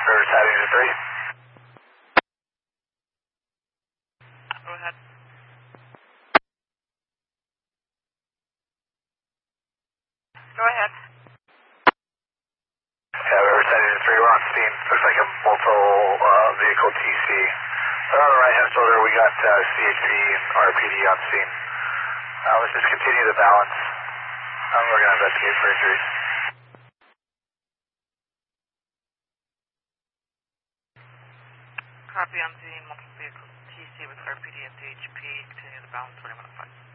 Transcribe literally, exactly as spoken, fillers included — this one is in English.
Riverside Unit three. Go ahead. Go ahead. Yeah, Riverside Unit three, we're on scene. Looks like a multiple uh, vehicle T C. Right on the right hand shoulder, we got uh, C H P and R P D on scene. Uh, let's just continue the balance. Um, we're going to investigate for injuries. Copy on scene, multiple vehicles T C with R P D and C H P. Continue the balance, twenty-one oh five.